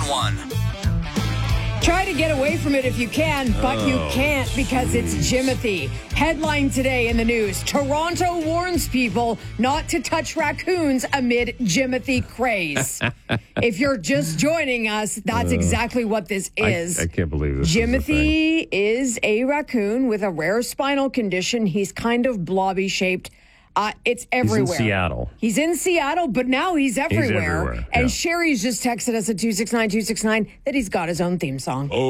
911. Try to get away from it if you can, but you can't because it's Jimothy. Headline today in the news: Toronto warns people not to touch raccoons amid Jimothy craze. If you're just joining us, that's exactly what this is. I can't believe this. Jimothy is a raccoon with a rare spinal condition. He's kind of blobby shaped. It's everywhere. He's in Seattle. He's in Seattle, but now he's everywhere. He's everywhere, And yeah. Sherry's just texted us at 269-269 that he's got his own theme song.